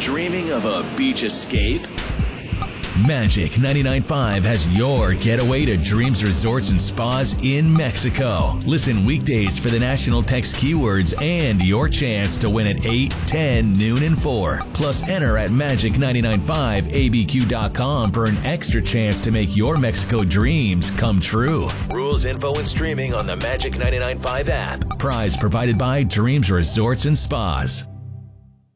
Dreaming of a beach escape? Magic 99.5 has your getaway to Dreams Resorts and Spas in Mexico. Listen weekdays for the national text keywords and your chance to win at 8, 10, noon, and 4. Plus, enter at magic995abq.com for an extra chance to make your Mexico dreams come true. Rules, info, and streaming on the Magic 99.5 app. Prize provided by Dreams Resorts and Spas.